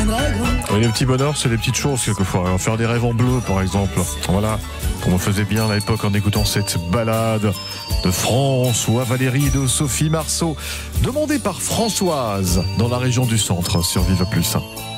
Oui, les petits bonheurs, c'est les petites choses quelquefois. Faire des rêves en bleu, par exemple. Voilà, comme on faisait bien à l'époque en écoutant cette balade de François Valéry de Sophie Marceau, demandée par Françoise dans la région du Centre sur Viva Plus.